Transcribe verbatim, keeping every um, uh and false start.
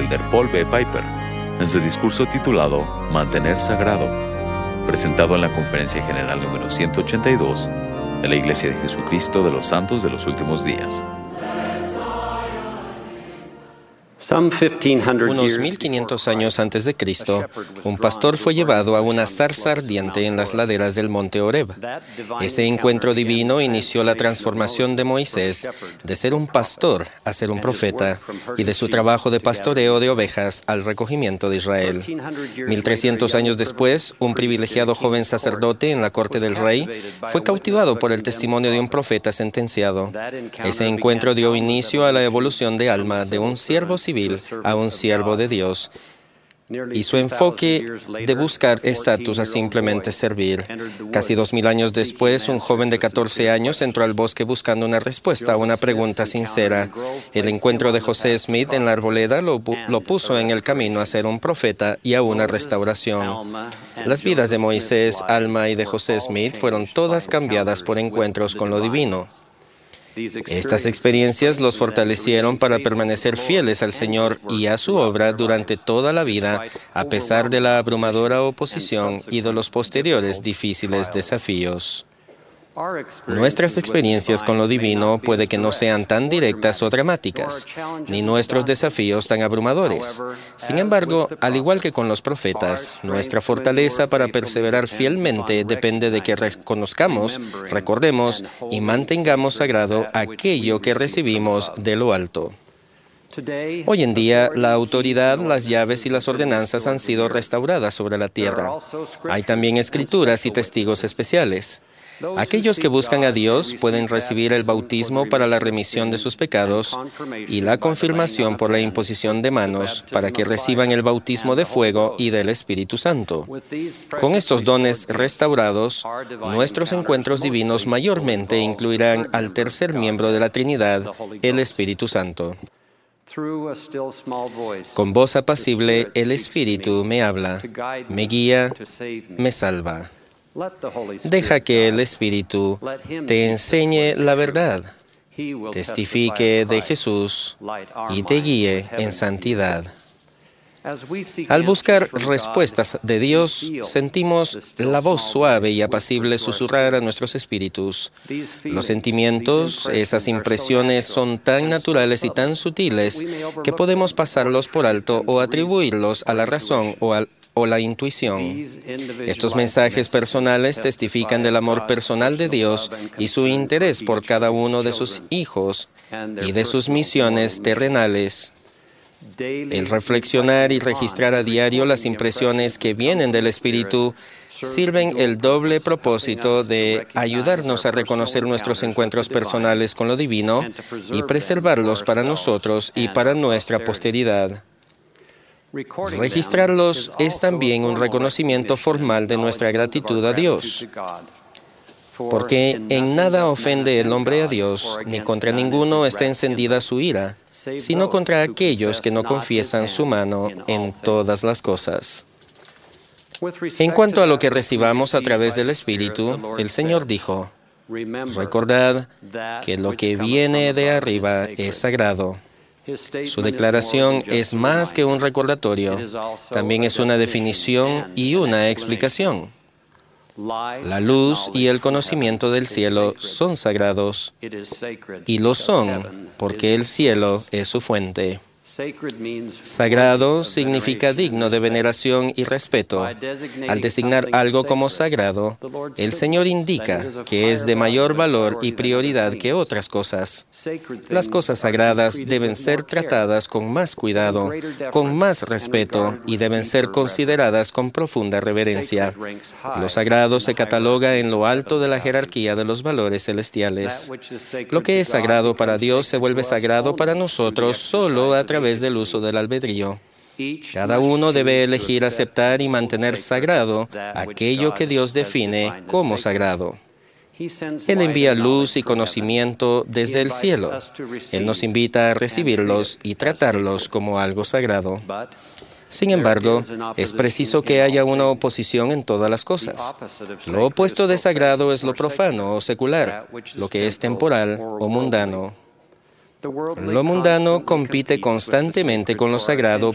elder Paul B. Piper en su discurso titulado Mantener Sagrado, presentado en la Conferencia General número ciento ochenta y dos de la Iglesia de Jesucristo de los Santos de los Últimos Días. Unos mil quinientos años antes de Cristo, un pastor fue llevado a una zarza ardiente en las laderas del monte Horeb. Ese encuentro divino inició la transformación de Moisés de ser un pastor a ser un profeta y de su trabajo de pastoreo de ovejas al recogimiento de Israel. Mil trescientos años después, un privilegiado joven sacerdote en la corte del rey fue cautivado por el testimonio de un profeta sentenciado. Ese encuentro dio inicio a la evolución de alma de un siervo civil a un siervo de Dios, y su enfoque de buscar estatus a simplemente servir. Casi dos mil años después, un joven de catorce años entró al bosque buscando una respuesta a una pregunta sincera. El encuentro de José Smith en la arboleda lo, lo puso en el camino a ser un profeta y a una restauración. Las vidas de Moisés, Alma y de José Smith fueron todas cambiadas por encuentros con lo divino. Estas experiencias los fortalecieron para permanecer fieles al Señor y a su obra durante toda la vida, a pesar de la abrumadora oposición y de los posteriores difíciles desafíos. Nuestras experiencias con lo divino puede que no sean tan directas o dramáticas, ni nuestros desafíos tan abrumadores. Sin embargo, al igual que con los profetas, nuestra fortaleza para perseverar fielmente depende de que reconozcamos, recordemos y mantengamos sagrado aquello que recibimos de lo alto. Hoy en día, la autoridad, las llaves y las ordenanzas han sido restauradas sobre la tierra. Hay también escrituras y testigos especiales. Aquellos que buscan a Dios pueden recibir el bautismo para la remisión de sus pecados y la confirmación por la imposición de manos para que reciban el bautismo de fuego y del Espíritu Santo. Con estos dones restaurados, nuestros encuentros divinos mayormente incluirán al tercer miembro de la Trinidad, el Espíritu Santo. Con voz apacible, el Espíritu me habla, me guía, me salva. Deja que el Espíritu te enseñe la verdad, testifique de Jesús y te guíe en santidad. Al buscar respuestas de Dios, sentimos la voz suave y apacible susurrar a nuestros espíritus. Los sentimientos, esas impresiones son tan naturales y tan sutiles que podemos pasarlos por alto o atribuirlos a la razón o al o la intuición. Estos mensajes personales testifican del amor personal de Dios y su interés por cada uno de sus hijos y de sus misiones terrenales. El reflexionar y registrar a diario las impresiones que vienen del Espíritu sirven el doble propósito de ayudarnos a reconocer nuestros encuentros personales con lo divino y preservarlos para nosotros y para nuestra posteridad. Registrarlos es también un reconocimiento formal de nuestra gratitud a Dios, porque en nada ofende el hombre a Dios, ni contra ninguno está encendida su ira, sino contra aquellos que no confiesan su mano en todas las cosas. En cuanto a lo que recibamos a través del Espíritu, el Señor dijo, recordad que lo que viene de arriba es sagrado. Su declaración es más que un recordatorio, también es una definición y una explicación. La luz y el conocimiento del cielo son sagrados, y lo son porque el cielo es su fuente. Sagrado significa digno de veneración y respeto. Al designar algo como sagrado, el Señor indica que es de mayor valor y prioridad que otras cosas. Las cosas sagradas deben ser tratadas con más cuidado, con más respeto y deben ser consideradas con profunda reverencia. Lo sagrado se cataloga en lo alto de la jerarquía de los valores celestiales. Lo que es sagrado para Dios se vuelve sagrado para nosotros solo a través del uso del albedrío. Cada uno debe elegir aceptar y mantener sagrado aquello que Dios define como sagrado. Él envía luz y conocimiento desde el cielo. Él nos invita a recibirlos y tratarlos como algo sagrado. Sin embargo, es preciso que haya una oposición en todas las cosas. Lo opuesto de sagrado es lo profano o secular, lo que es temporal o mundano. Lo mundano compite constantemente con lo sagrado